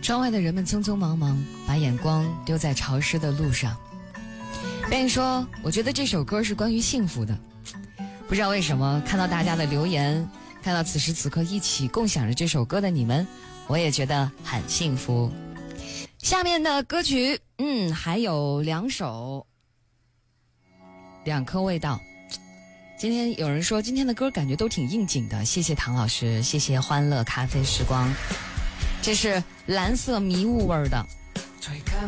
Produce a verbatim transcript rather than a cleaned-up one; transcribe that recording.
窗外的人们匆匆忙忙，把眼光丢在潮湿的路上。别人说，我觉得这首歌是关于幸福的。不知道为什么，看到大家的留言，看到此时此刻一起共享着这首歌的你们，我也觉得很幸福。下面的歌曲，嗯，还有两首，两颗味道。今天有人说今天的歌感觉都挺应景的，谢谢唐老师，谢谢欢乐咖啡时光。这是蓝色迷雾味的。